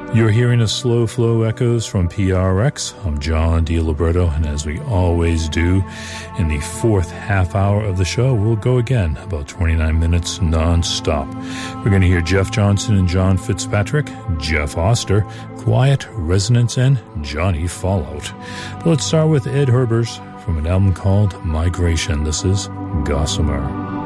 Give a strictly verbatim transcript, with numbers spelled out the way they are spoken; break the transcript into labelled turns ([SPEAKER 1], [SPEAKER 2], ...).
[SPEAKER 1] You're hearing a slow flow echoes from P R X. I'm John DiLiberto, and as we always do, in the fourth half hour of the show, we'll go again, about twenty-nine minutes non-stop. We're going to hear Jeff Johnson and John Fitzpatrick, Jeff Oster, Quiet Resonance, and Johnny Fallout. But let's start with Ed Herbers from an album called Migration. This is Gossamer.